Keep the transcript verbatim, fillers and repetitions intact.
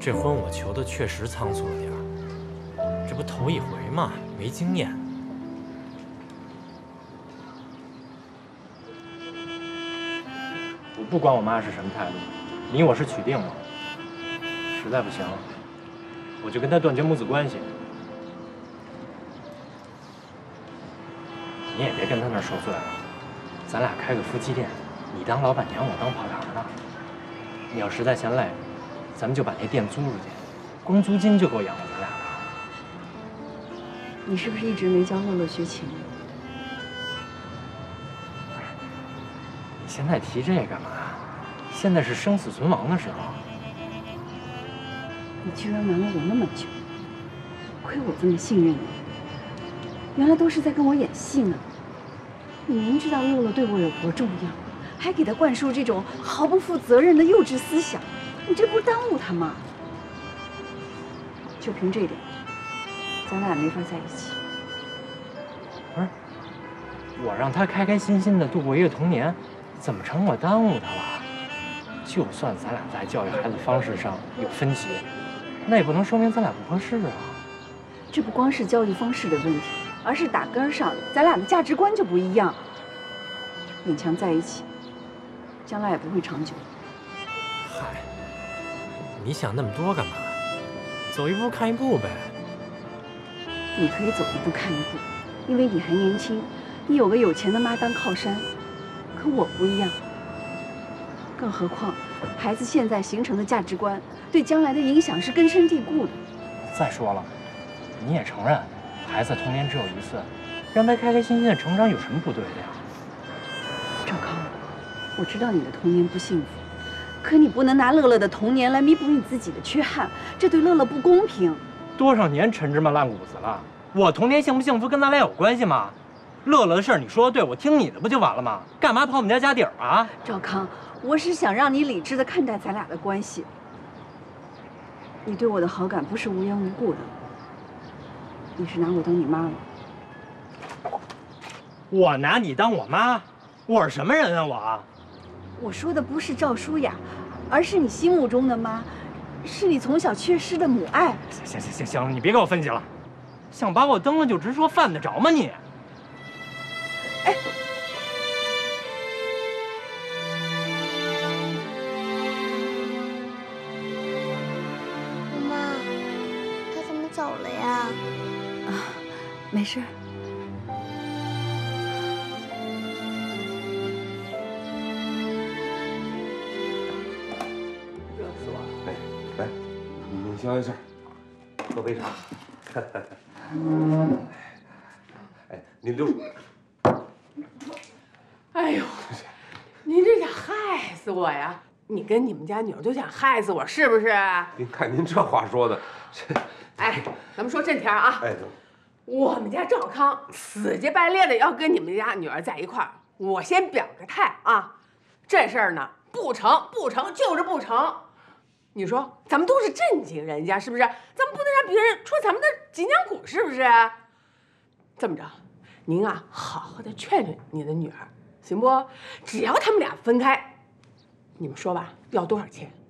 这婚我求的确实仓促了点儿，这不头一回嘛，没经验。我不管我妈是什么态度，你我是娶定了。实在不行，我就跟她断绝母子关系。你也别跟她那儿受罪了，咱俩开个夫妻店，你当老板娘，我当跑堂的。你要实在嫌累，咱们就把那店租出去，光租金就够养活咱俩了。 你是不是一直没教乐乐学琴？ 你现在提这干嘛？现在是生死存亡的时候。 你居然瞒了我那么久，亏我这么信任你，原来都是在跟我演戏呢。你明知道乐乐对我有多重要，还给他灌输这种毫不负责任的幼稚思想，你这不是耽误他吗？就凭这点，咱俩没法在一起。 不是，我让他开开心心的度过一个童年，怎么成我耽误他了？就算咱俩在教育孩子方式上有分歧，那也不能说明咱俩不合适啊。 这不光是教育方式的问题，而是打根上咱俩的价值观就不一样，勉强在一起，将来也不会长久。 嗨，你想那么多干嘛？走一步看一步呗。 你可以走一步看一步，因为你还年轻，你有个有钱的妈当靠山。可我不一样，更何况孩子现在形成的价值观，对将来的影响是根深蒂固的。 再说了，你也承认，孩子童年只有一次，让他开开心心的成长有什么不对的呀？ 赵康，我知道你的童年不幸福，可你不能拿乐乐的童年来弥补你自己的缺憾，这对乐乐不公平。 多少年陈芝麻烂谷子了，我童年幸不幸福跟咱俩有关系吗？乐乐的事儿你说的对，我听你的不就完了吗？干嘛跑我们家家底儿啊？ 赵康，我是想让你理智的看待咱俩的关系。你对我的好感不是无缘无故的，你是拿我当你妈了。 我拿你当我妈？我是什么人啊我？ 我说的不是赵舒雅，而是你心目中的妈，是你从小缺失的母爱。 行行行行行了，你别给我分析了，想把我蹬了就直说，犯得着吗你？ 哎， 妈妈，他怎么走了呀？ 啊，没事。 热死我了！哎，来，你消消气儿，喝杯茶。哎，您留。 哎呦，您这想害死我呀！你跟你们家女儿就想害死我，是不是？ 您看您这话说的，这…… 哎，咱们说正题啊！ 哎， 我们家赵康死乞白赖的要跟你们家女儿在一块儿，我先表个态啊，这事儿呢不成，不成就是不成。你说咱们都是正经人家，是不是？咱们不能让别人戳咱们的脊梁骨，是不是？这么着，您啊，好好的劝劝你的女儿，行不？只要他们俩分开，你们说吧，要多少钱？